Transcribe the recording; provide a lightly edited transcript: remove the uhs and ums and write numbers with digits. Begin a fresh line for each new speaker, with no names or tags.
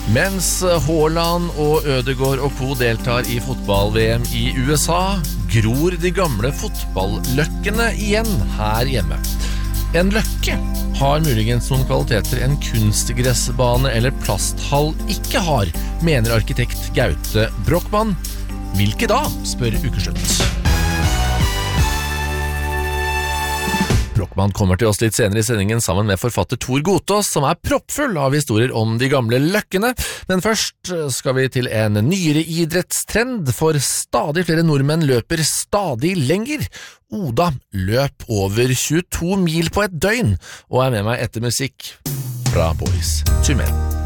Mens Haaland og Ødegaard og co. deltar i fotball-VM i USA, gror de gamle fotballøkkene igjen her hjemme. En løkke har muligens noen kvaliteter en kunstgressbane eller plasthall ikke har, mener arkitekt Gaute Brochmann. Hvilke da, spør Ukeslutt. Brochmann kommer til oss litt senere i sendingen sammen med forfatter Tor Gotaas, som er proppfull av historier om de gamle løkkene. Men først skal vi til en nyere idrettstrend, for stadig flere nordmenn løper stadig lenger. Oda løp over 22 mil på et døgn, og er med meg etter musikk fra Boys to Men.